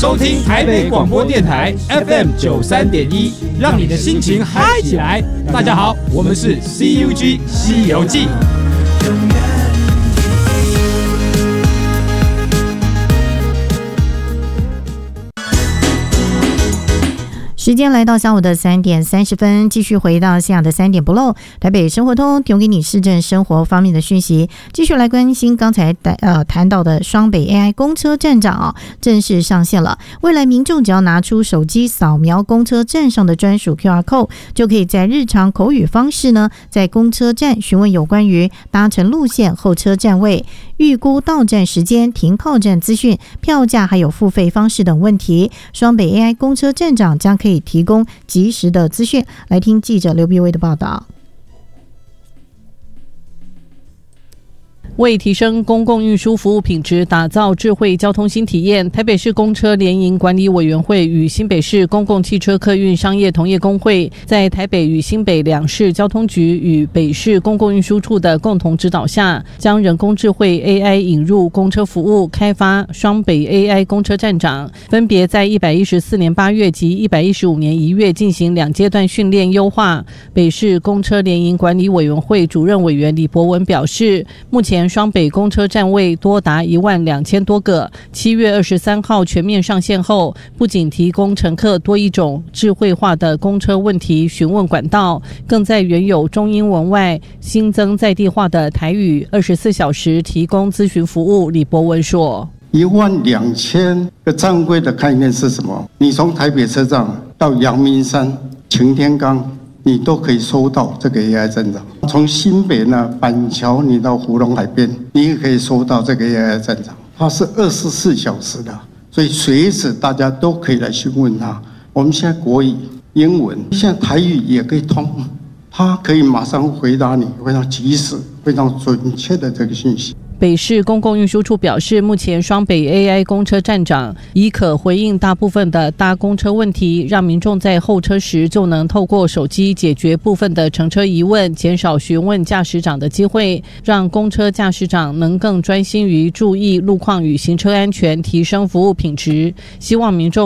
收听台北广播电台 FM93.1，让你的心情嗨起来。大家好，我们是 CUG 西游记。 时间来到下午的3点30分，继续回到下的3点不漏台北生活通，提供给你市政生活方面的讯息。继续来关心刚才谈到的双北 AI 公车站长正式上线了。未来民众只要拿出手机扫描公车站上的专属 QR code， 就可以在日常口语方式呢，在公车站询问有关于搭乘路线、候车站位、预估到站时间、停靠站资讯、票价还有付费方式等问题。双北 AI 公车站长将可以提供及时的资讯。来听记者刘碧薇的报道。 为提升公共运输服务品质，打造智慧交通新体验，台北市公车联营管理委员会与新北市公共汽车客运商业同业公会，在台北与新北两市交通局与北市公共运输处的共同指导下，将人工智慧 AI 引入公车服务，开发双北 AI 公车站长，分别在114年8月及115年1月进行2阶段训练优化。北市公车联营管理委员会主任委员李博文表示，目前双北公车站位多达12000多个，7月23号全面上线后，不仅提供乘客多一种智慧化的公车问题询问管道，更在原有中英文外新增在地化的台语24小时提供咨询服务。李博文说 ，12000个站位的概念是什么？你从台北车站到阳明山、擎天岗，你都可以收到这个 AI 站长。从新北呢板桥，你到湖龙海边，你也可以收到这个 AI 站长。它是24小时的，所以随时大家都可以来询问他。我们现在国语、英文，现在台语也可以通，他可以马上回答你，非常及时、非常准确的这个讯息。 北市公共运输处表示，目前双北 AI 公车站长已可回应大部分的搭公车问题，让民众在候车时就能透过手机解决部分的乘车疑问，减少询问驾驶长的机会，让公车驾驶长能更专心于注意路况与行车安全，提升服务品质。希望民众